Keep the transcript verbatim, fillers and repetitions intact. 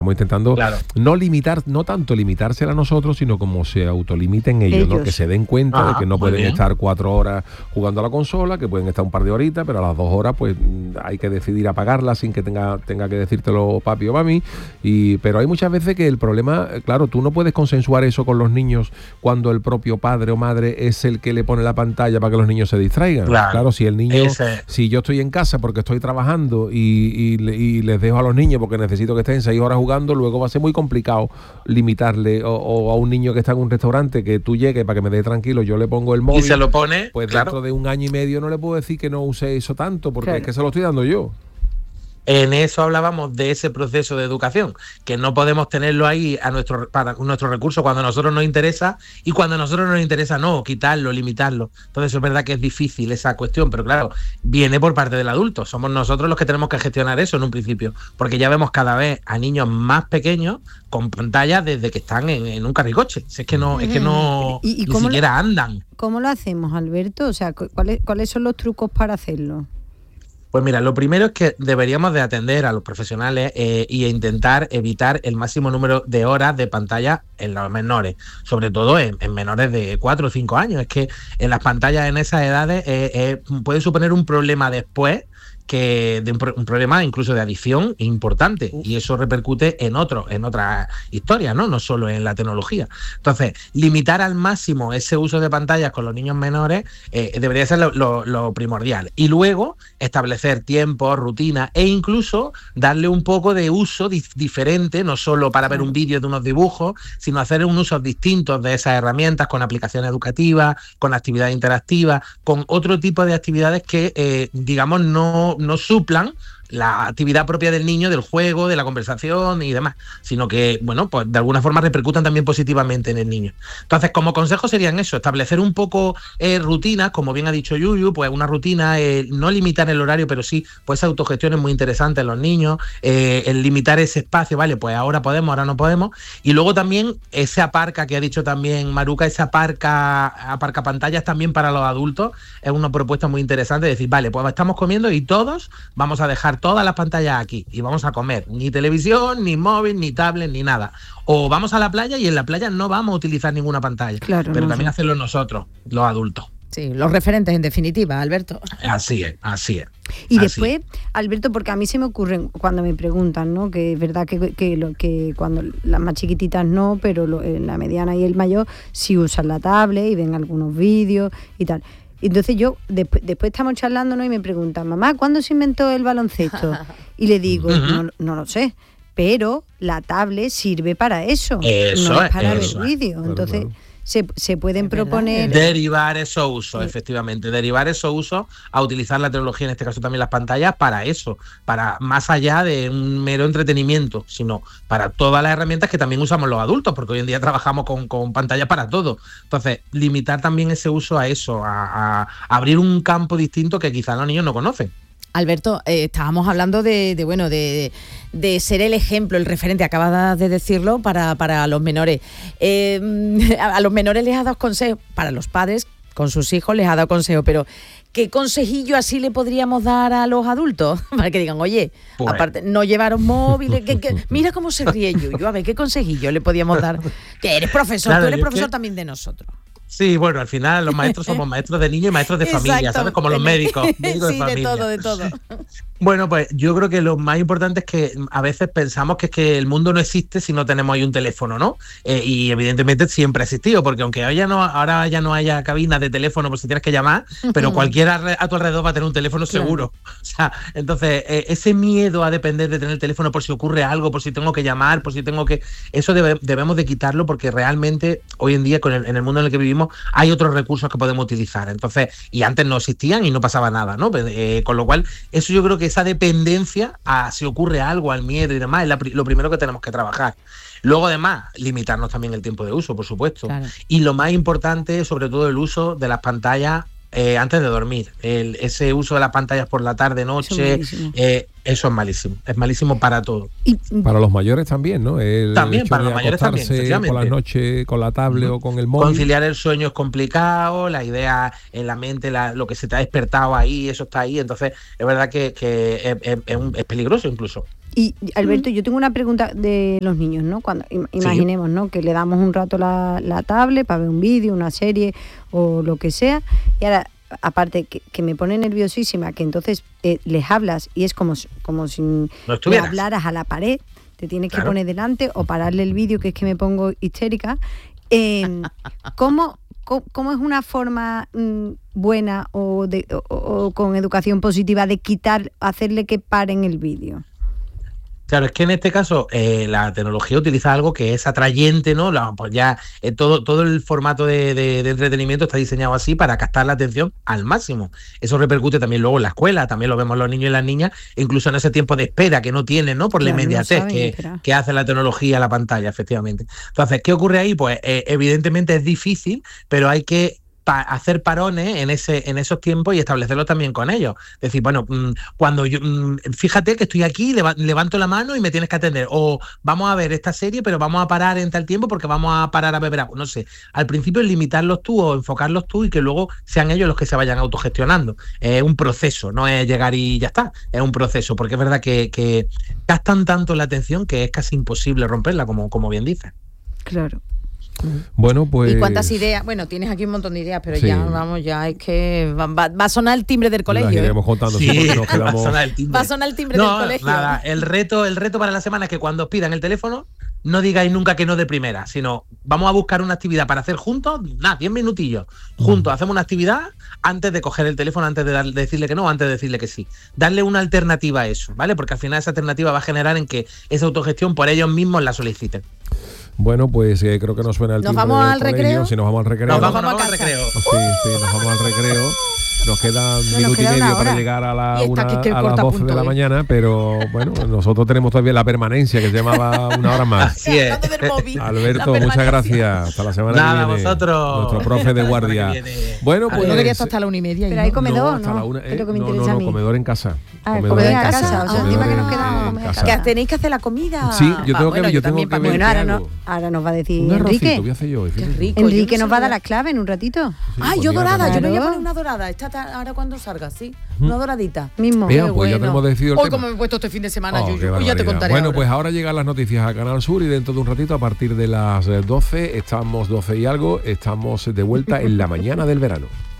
Estamos intentando claro. no limitar, no tanto limitársela a nosotros, sino como se autolimiten ellos, ellos. ¿no? Que se den cuenta ah, de que no pueden bien. estar cuatro horas jugando a la consola, que pueden estar un par de horitas, pero a las dos horas pues hay que decidir apagarla sin que tenga, tenga que decírtelo papi o mami. Y, pero hay muchas veces que el problema, claro, tú no puedes consensuar eso con los niños cuando el propio padre o madre es el que le pone la pantalla para que los niños se distraigan. Claro, claro si el niño, Ese. si yo estoy en casa porque estoy trabajando y, y, y les dejo a los niños porque necesito que estén seis horas jugando, luego va a ser muy complicado limitarle o, o a un niño que está en un restaurante que tú llegues para que me dé tranquilo, yo le pongo el móvil y se lo pone, pues claro. dentro de un año y medio no le puedo decir que no use eso tanto porque claro. es que se lo estoy dando yo. En eso hablábamos de ese proceso de educación, que no podemos tenerlo ahí a nuestro, para nuestro recurso cuando a nosotros nos interesa y cuando a nosotros nos interesa no, quitarlo, limitarlo. Entonces es verdad que es difícil esa cuestión, pero claro, viene por parte del adulto. Somos nosotros los que tenemos que gestionar eso en un principio, porque ya vemos cada vez a niños más pequeños con pantallas desde que están en, en un carricoche. Es que no, es que no ¿Y, y ni siquiera lo, andan. ¿Cómo lo hacemos, Alberto? O sea, ¿cuáles, cuáles son los trucos para hacerlo? Pues mira, lo primero es que deberíamos de atender a los profesionales eh, e intentar evitar el máximo número de horas de pantalla en los menores, sobre todo en, en menores de cuatro o cinco años. Es que en las pantallas en esas edades eh, eh, puede suponer un problema después que de un, un problema incluso de adicción importante. Uf. Y eso repercute en otros, en otras historias, ¿no? No solo en la tecnología. Entonces, limitar al máximo ese uso de pantallas con los niños menores eh, debería ser lo, lo, lo primordial. Y luego establecer tiempos, rutinas e incluso darle un poco de uso dif- diferente, no solo para ver un vídeo de unos dibujos, sino hacer un uso distinto de esas herramientas con aplicaciones educativas, con actividades interactivas, con otro tipo de actividades que, eh, digamos, no no suplan la actividad propia del niño, del juego, de la conversación y demás, sino que, bueno, pues de alguna forma repercutan también positivamente en el niño. Entonces, como consejo serían eso, establecer un poco eh, rutinas, como bien ha dicho Yuyu, pues una rutina, eh, no limitar el horario, pero sí, pues autogestión es muy interesante en los niños, eh, el limitar ese espacio, vale, pues ahora podemos, ahora no podemos, y luego también ese aparca que ha dicho también Maruca, ese aparca, aparca pantallas también para los adultos, es una propuesta muy interesante, de decir, vale, pues estamos comiendo y todos vamos a dejar todas las pantallas aquí y vamos a comer, ni televisión, ni móvil, ni tablet, ni nada. O vamos a la playa y en la playa no vamos a utilizar ninguna pantalla, claro, pero no también sé. hacerlo nosotros, los adultos. Sí, los referentes en definitiva, Alberto. Así es, así es. Y así después, es. Alberto, porque a mí se me ocurren cuando me preguntan, ¿no? Que es verdad que, que, lo, que cuando las más chiquititas no, pero lo, la mediana y el mayor sí usan la tablet y ven algunos vídeos y tal. Entonces yo, después, después estamos charlando, ¿no? Y me preguntan, mamá, ¿cuándo se inventó el baloncesto? Y le digo, uh-huh. no, no lo sé, pero la tablet sirve para eso, eso no es para eso ver vídeos. Entonces se, se pueden es proponer... Verdad. Derivar esos usos, sí. efectivamente, derivar esos usos a utilizar la tecnología, en este caso también las pantallas, para eso, para más allá de un mero entretenimiento, sino para todas las herramientas que también usamos los adultos, porque hoy en día trabajamos con, con pantallas para todo. Entonces, limitar también ese uso a eso, a, a abrir un campo distinto que quizás los niños no conocen. Alberto, eh, estábamos hablando de, de bueno, de, de ser el ejemplo, el referente, acabas de decirlo, para, para los menores. Eh, a, a los menores les ha dado consejos, para los padres, con sus hijos les ha dado consejos, pero ¿qué consejillo así le podríamos dar a los adultos? Para que digan, oye, pues. aparte, no llevaros móviles, que, que, mira cómo se ríe Yuyu, a ver, ¿qué consejillo le podíamos dar? Que eres profesor, claro, tú eres profesor que... también de nosotros. Sí, bueno, al final los maestros somos maestros de niños y maestros de familia, Exacto. ¿sabes? Como los médicos, médicos sí, de familia. de todo, de todo. Bueno, pues yo creo que lo más importante es que a veces pensamos que es que el mundo no existe si no tenemos ahí un teléfono, ¿no? Eh, y evidentemente siempre ha existido, porque aunque ahora ya, no, ahora ya no haya cabinas de teléfono por si tienes que llamar, pero cualquiera a tu alrededor va a tener un teléfono claro. seguro. O sea, entonces, eh, ese miedo a depender de tener el teléfono por si ocurre algo, por si tengo que llamar, por si tengo que... Eso debe, debemos de quitarlo porque realmente hoy en día con el, en el mundo en el que vivimos hay otros recursos que podemos utilizar. Entonces, y antes no existían y no pasaba nada, ¿no? Eh, con lo cual, eso yo creo que esa dependencia a si ocurre algo, al miedo y demás, es la, lo primero que tenemos que trabajar. Luego, además, limitarnos también el tiempo de uso, por supuesto. Claro. Y lo más importante, sobre todo, el uso de las pantallas eh, antes de dormir. El, ese uso de las pantallas por la tarde, noche, eso es, eh, eso es malísimo. Es malísimo para todo. Y para los mayores también, ¿no? El también, para los mayores también, por la noche con la tablet uh-huh. o con el móvil. Conciliar el sueño es complicado, la idea en la mente, la, lo que se te ha despertado ahí, eso está ahí. Entonces, es verdad que, que es, es, es, un, es peligroso incluso. Y Alberto, yo tengo una pregunta de los niños, ¿no? Cuando imaginemos, ¿no? Que le damos un rato la, la tablet para ver un vídeo, una serie o lo que sea, y ahora aparte que, que me pone nerviosísima, que entonces eh, les hablas y es como, como si no le hablaras a la pared, te tienes claro. que poner delante o pararle el vídeo, que es que me pongo histérica. Eh, ¿cómo, cómo, ¿Cómo es una forma mmm, buena o, de, o, o con educación positiva de quitar, hacerle que paren el vídeo? Claro, es que en este caso eh, la tecnología utiliza algo que es atrayente, ¿no? La, pues ya eh, todo, todo el formato de, de, de entretenimiento está diseñado así para captar la atención al máximo. Eso repercute también luego en la escuela, también lo vemos los niños y las niñas, incluso en ese tiempo de espera que no tienen, ¿no? Por claro, la inmediatez no que, que hace la tecnología a la pantalla, efectivamente. Entonces, ¿qué ocurre ahí? Pues eh, evidentemente es difícil, pero hay que Pa hacer parones en ese en esos tiempos y establecerlos también con ellos. Es decir, bueno, cuando yo, fíjate que estoy aquí, levanto la mano y me tienes que atender. O vamos a ver esta serie, pero vamos a parar en tal tiempo porque vamos a parar a beber agua. No sé. Al principio es limitarlos tú o enfocarlos tú y que luego sean ellos los que se vayan autogestionando. Es un proceso, no es llegar y ya está. Es un proceso, porque es verdad que, que gastan tanto la atención que es casi imposible romperla, como, como bien dices. Claro. Bueno, pues... ¿Y cuántas ideas? Bueno, tienes aquí un montón de ideas, pero sí. ya, vamos, ya es que va, va, va a sonar el timbre del colegio. Las iremos ¿eh? contando, sí, sí, nos quedamos... va a sonar el timbre. Va a sonar el timbre no, del colegio. Nada, el reto, el reto para la semana es que cuando os pidan el teléfono, no digáis nunca que no de primera, sino vamos a buscar una actividad para hacer juntos, nada, diez minutillos. Juntos mm. hacemos una actividad antes de coger el teléfono, antes de, dar, de decirle que no, antes de decirle que sí. Darle una alternativa a eso, ¿vale? Porque al final esa alternativa va a generar en que esa autogestión por ellos mismos la soliciten. Bueno, pues eh, creo que nos suena el timbre. ¿Nos vamos al colegio. recreo? Si nos vamos al recreo. Nos vamos, nos vamos al recreo. Sí, sí, nos vamos al recreo. Nos queda un no, minuto y medio para llegar a, la una, que a las doce de la mañana, pero bueno, nosotros tenemos todavía la permanencia que se llamaba una hora más. Así es. Alberto, muchas gracias. Hasta la semana Nada, que viene. Vosotros. Nuestro profe de guardia. Bueno, pues no querías hasta la una y media. Pero hay comedor, ¿no? ¿no? La una, eh, es lo que me no, interesa no, a mí. no, comedor en casa. Ah, comedor, comedor en casa. casa. O sea, encima que nos quedamos en casa. Que tenéis que hacer la comida. Sí, yo tengo bueno, que, yo tengo que ver. Bueno, ahora, no, ahora nos va a decir un Enrique. Voy a hacer yo, Qué rico. Enrique nos va a dar la clave en un ratito. Ah, yo dorada. Yo me voy a poner una dorada. Esta ahora cuando salga, sí. Una doradita. Mismo. Vean, pues bueno. Ya tenemos decidido el Hoy tema. como me he puesto este fin de semana, oh, yo, yo ya te contaré. Bueno, ahora. pues ahora llegan las noticias a Canal Sur y dentro de un ratito, a partir de las doce, estamos doce y algo, estamos de vuelta en la mañana del verano.